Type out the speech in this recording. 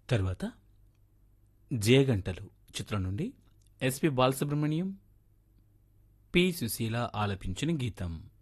తరువాత జయగంటలు చిత్రం నుండి ఎస్పి బాలసుబ్రహ్మణ్యం, పి సుశీల ఆలపించిన గీతం.